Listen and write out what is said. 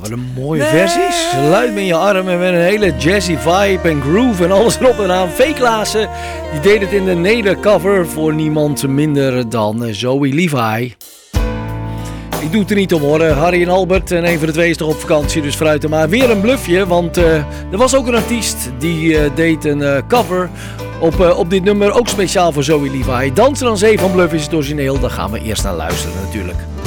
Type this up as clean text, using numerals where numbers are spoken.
Wat een mooie versie. Sluit me in je armen met een hele jazzy vibe en groove en alles erop en aan. V. Klaassen, die deed het in de nedercover voor niemand minder dan Zoe Levi. Ik doe het er niet om hoor. Harry en Albert en een van de twee is toch op vakantie, dus vooruit maar weer een bluffje. Want er was ook een artiest die deed een cover op dit nummer, ook speciaal voor Zoe Levi. Dansen aan Zee van Bluff is het origineel, daar gaan we eerst naar luisteren natuurlijk.